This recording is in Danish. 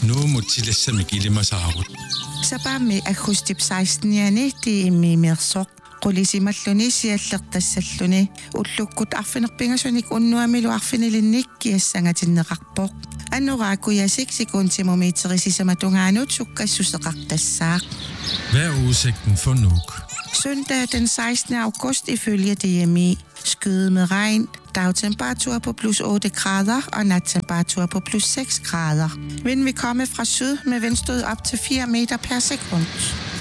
No mutsilassa mikilimasaarut. Sapami agustip 16-ni tiimi mersoq qulisimalluni siallertassalluni ullukkut arfinerpingasunik unnuamilu arfinilinnik kiassangatinneqarpoq annoraakuyasik sekuntimeterisisamatugaanut sukkassuseqartassaaq. Hvad er udsigten for Nuuk? Søndag den 16. august ifølge DMI. Skyde med regn, dagtemperatur på plus 8 grader og nattemperatur på plus 6 grader. Vind vil komme fra syd med vindstød op til 4 meter per sekund.